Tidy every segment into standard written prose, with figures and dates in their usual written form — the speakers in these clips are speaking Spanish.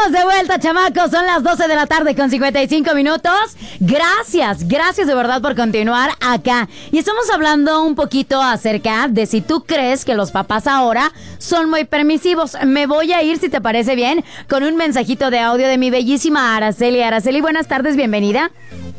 Estamos de vuelta, chamacos. Son las 12 de la tarde con 55 minutos. Gracias de verdad por continuar acá. Y estamos hablando un poquito acerca de si tú crees que los papás ahora son muy permisivos. Me voy a ir, si te parece bien, con un mensajito de audio de mi bellísima Araceli. Araceli, buenas tardes, bienvenida.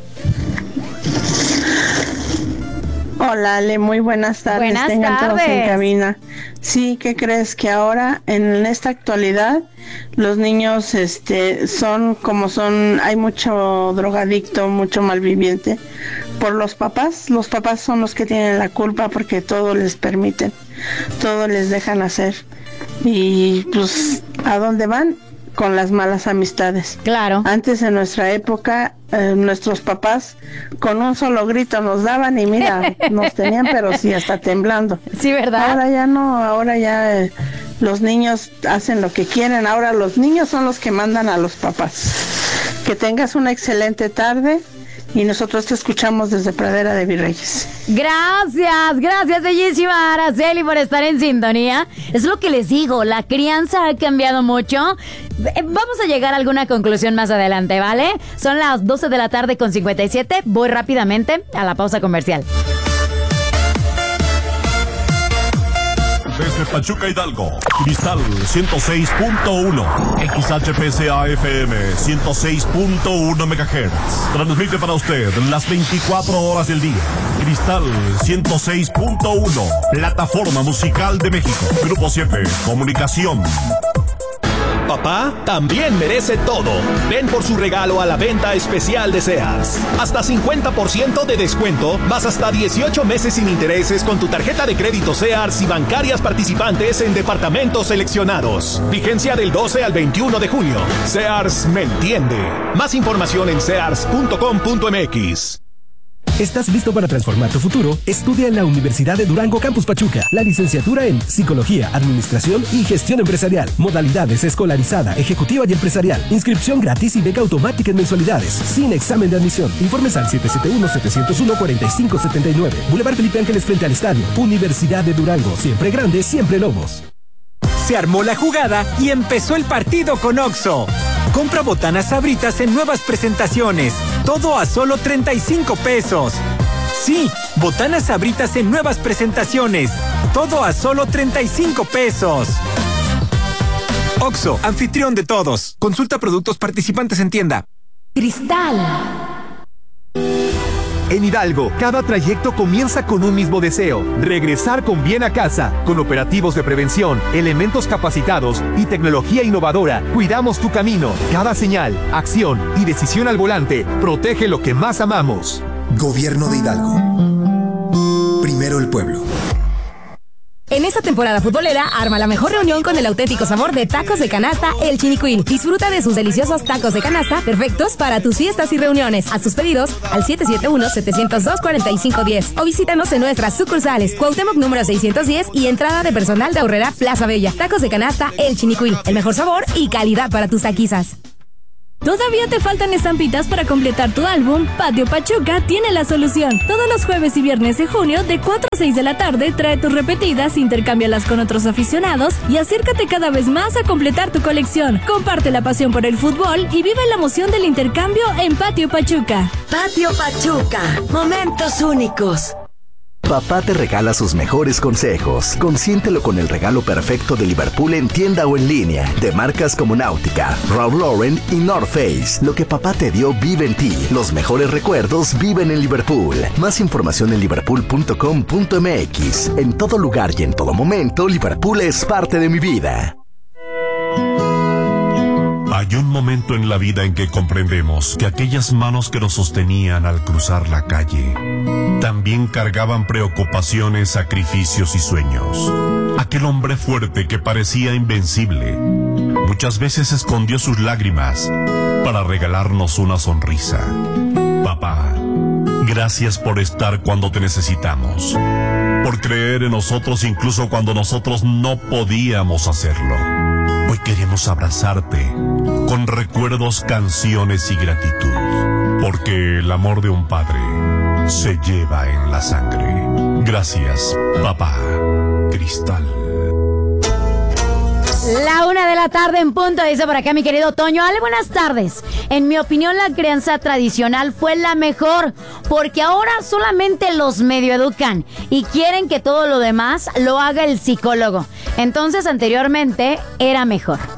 Hola, Ale, muy buenas tardes. Buenas Tengan tardes. todos en cabina. Sí, ¿qué crees? Que ahora, en esta actualidad, los niños son como son, hay mucho drogadicto, mucho malviviente por los papás. Los papás son los que tienen la culpa porque todo les permiten, todo les dejan hacer. Y pues, ¿a dónde van? Con las malas amistades. Claro. Antes, en nuestra época, nuestros papás con un solo grito nos daban y mira, nos tenían pero sí hasta temblando. Sí, ¿verdad? Ahora ya no, ahora ya los niños hacen lo que quieren, ahora los niños son los que mandan a los papás. Que tengas una excelente tarde y nosotros te escuchamos desde Pradera de Virreyes. Gracias, bellísima Araceli, por estar en sintonía. Es lo que les digo, la crianza ha cambiado mucho. Vamos a llegar a alguna conclusión más adelante, ¿vale? Son las 12 de la tarde con 57. Voy rápidamente a la pausa comercial. Desde Pachuca, Hidalgo, Cristal 106.1, XHPCA FM 106.1 MHz. Transmite para usted las 24 horas del día. Cristal 106.1, plataforma musical de México. Grupo 7, comunicación. Papá también merece todo. Ven por su regalo a la venta especial de Sears. Hasta 50% de descuento, más hasta 18 meses sin intereses con tu tarjeta de crédito Sears y bancarias participantes en departamentos seleccionados. Vigencia del 12 al 21 de junio. Sears me entiende. Más información en sears.com.mx. ¿Estás listo para transformar tu futuro? Estudia en la Universidad de Durango Campus Pachuca la licenciatura en Psicología, Administración y Gestión Empresarial. Modalidades escolarizada, ejecutiva y empresarial. Inscripción gratis y beca automática en mensualidades. Sin examen de admisión. Informes al 771-701-4579. Boulevard Felipe Ángeles frente al estadio. Universidad de Durango. Siempre grande, siempre Lobos. Se armó la jugada y empezó el partido con Oxxo. Compra botanas Sabritas en nuevas presentaciones. Todo a solo 35 pesos. Sí, botanas Sabritas en nuevas presentaciones. Todo a solo 35 pesos. Oxxo, anfitrión de todos. Consulta productos participantes en tienda. Cristal. En Hidalgo, cada trayecto comienza con un mismo deseo: regresar con bien a casa. Con operativos de prevención, elementos capacitados y tecnología innovadora, cuidamos tu camino. Cada señal, acción y decisión al volante protege lo que más amamos. Gobierno de Hidalgo. Primero el pueblo. En esta temporada futbolera, arma la mejor reunión con el auténtico sabor de tacos de canasta El Chinicuil. Disfruta de sus deliciosos tacos de canasta, perfectos para tus fiestas y reuniones. Haz tus pedidos al 771-702-4510 o visítanos en nuestras sucursales Cuauhtémoc número 610 y entrada de personal de Aurrera Plaza Bella. Tacos de canasta El Chinicuil, el mejor sabor y calidad para tus taquizas. ¿Todavía te faltan estampitas para completar tu álbum? Patio Pachuca tiene la solución. Todos los jueves y viernes de junio, de 4 a 6 de la tarde, trae tus repetidas, intercámbialas con otros aficionados y acércate cada vez más a completar tu colección. Comparte la pasión por el fútbol y vive la emoción del intercambio en Patio Pachuca. Patio Pachuca, momentos únicos. Papá te regala sus mejores consejos. Consiéntelo con el regalo perfecto de Liverpool en tienda o en línea. De marcas como Náutica, Ralph Lauren y North Face. Lo que papá te dio vive en ti. Los mejores recuerdos viven en Liverpool. Más información en liverpool.com.mx. En todo lugar y en todo momento, Liverpool es parte de mi vida. Hay un momento en la vida en que comprendemos que aquellas manos que nos sostenían al cruzar la calle también cargaban preocupaciones, sacrificios y sueños. Aquel hombre fuerte que parecía invencible muchas veces escondió sus lágrimas para regalarnos una sonrisa. Papá, gracias por estar cuando te necesitamos, por creer en nosotros incluso cuando nosotros no podíamos hacerlo. Hoy queremos abrazarte con recuerdos, canciones y gratitud, porque el amor de un padre se lleva en la sangre. Gracias, papá. Cristal. La 1:00 en punto, dice por acá mi querido Toño. Ale, buenas tardes. En mi opinión, la crianza tradicional fue la mejor, porque ahora solamente los medio educan y quieren que todo lo demás lo haga el psicólogo. Entonces, anteriormente era mejor.